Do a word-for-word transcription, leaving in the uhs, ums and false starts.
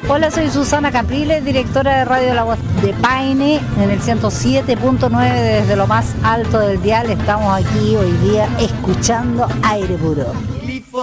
Hola, soy Susana Capriles, directora de Radio La Voz de Paine, en el ciento siete punto nueve desde lo más alto del dial. Estamos aquí hoy día escuchando Aire Puro.